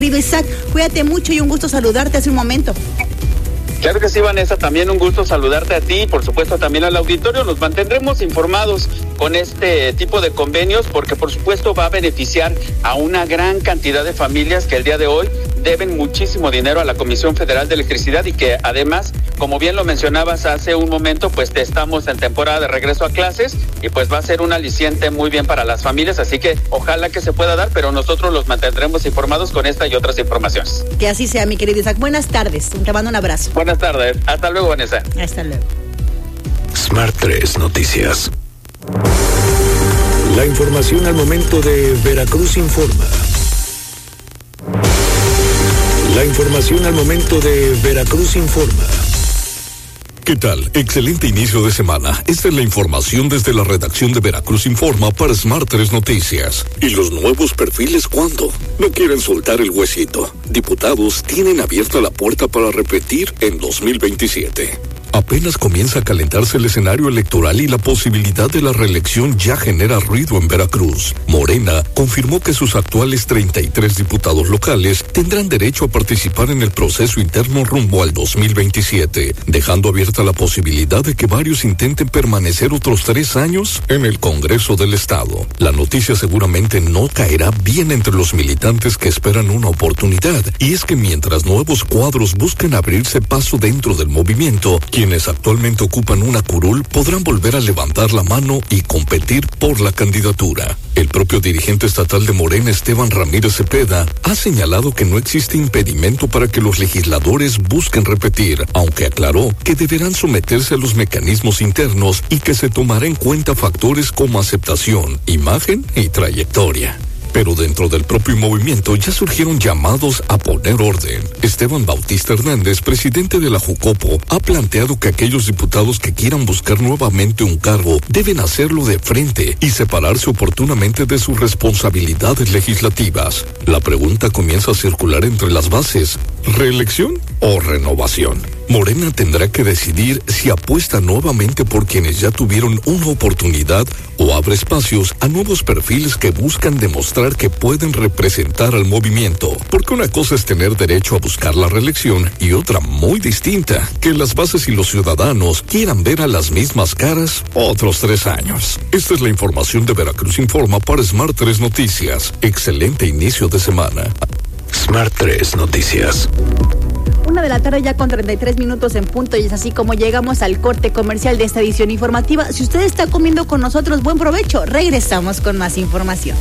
Querido Isaac, cuídate mucho y un gusto saludarte hace un momento. Claro que sí, Vanessa, también un gusto saludarte a ti y por supuesto también al auditorio. Nos mantendremos informados con este tipo de convenios porque por supuesto va a beneficiar a una gran cantidad de familias que el día de hoy deben muchísimo dinero a la Comisión Federal de Electricidad y que además, como bien lo mencionabas hace un momento, pues estamos en temporada de regreso a clases y pues va a ser un aliciente muy bien para las familias, así que ojalá que se pueda dar, pero nosotros los mantendremos informados con esta y otras informaciones. Que así sea, mi querido Isaac. Buenas tardes, te mando un abrazo. Buenas tardes, hasta luego, Vanessa. Hasta luego. Smart 3 Noticias. La información al momento de Veracruz Informa. La información al momento de Veracruz Informa. ¿Qué tal? Excelente inicio de semana. Esta es la información desde la redacción de Veracruz Informa para Smart 3 Noticias. ¿Y los nuevos perfiles cuándo? No quieren soltar el huesito. Diputados tienen abierta la puerta para repetir en 2027. Apenas comienza a calentarse el escenario electoral y la posibilidad de la reelección ya genera ruido en Veracruz. Morena confirmó que sus actuales 33 diputados locales tendrán derecho a participar en el proceso interno rumbo al 2027, dejando abierta la posibilidad de que varios intenten permanecer otros 3 años en el Congreso del Estado. La noticia seguramente no caerá bien entre los militantes que esperan una oportunidad, y es que mientras nuevos cuadros buscan abrirse paso dentro del movimiento, quienes actualmente ocupan una curul podrán volver a levantar la mano y competir por la candidatura. El propio dirigente estatal de Morena, Esteban Ramírez Cepeda, ha señalado que no existe impedimento para que los legisladores busquen repetir, aunque aclaró que deberán someterse a los mecanismos internos y que se tomará en cuenta factores como aceptación, imagen y trayectoria. Pero dentro del propio movimiento ya surgieron llamados a poner orden. Esteban Bautista Hernández, presidente de la Jucopo, ha planteado que aquellos diputados que quieran buscar nuevamente un cargo deben hacerlo de frente y separarse oportunamente de sus responsabilidades legislativas. La pregunta comienza a circular entre las bases: ¿reelección o renovación? Morena tendrá que decidir si apuesta nuevamente por quienes ya tuvieron una oportunidad o abre espacios a nuevos perfiles que buscan demostrar que pueden representar al movimiento. Porque una cosa es tener derecho a buscar la reelección y otra muy distinta, que las bases y los ciudadanos quieran ver a las mismas caras otros 3 años. Esta es la información de Veracruz Informa para Smart 3 Noticias. Excelente inicio de semana. Smart 3 Noticias. 1 de la tarde ya con 33 minutos en punto y es así como llegamos al corte comercial de esta edición informativa. Si usted está comiendo con nosotros, buen provecho. Regresamos con más información.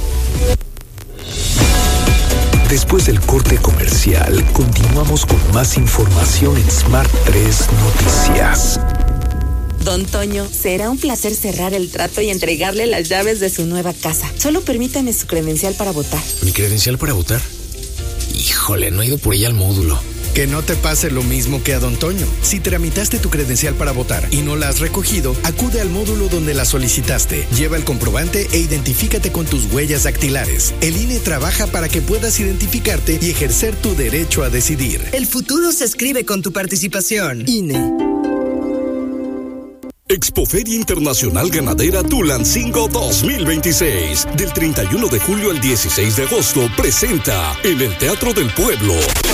Después del corte comercial, continuamos con más información en Smart 3 Noticias. Don Toño, será un placer cerrar el trato y entregarle las llaves de su nueva casa. Solo permítame su credencial para votar. ¿Mi credencial para votar? Híjole, no he ido por ella al módulo. Que no te pase lo mismo que a Don Toño. Si tramitaste tu credencial para votar y no la has recogido, acude al módulo donde la solicitaste. Lleva el comprobante e identifícate con tus huellas dactilares. El INE trabaja para que puedas identificarte y ejercer tu derecho a decidir. El futuro se escribe con tu participación. INE. Expoferia Internacional Ganadera Tulancingo 2026. Del 31 de julio al 16 de agosto presenta en el Teatro del Pueblo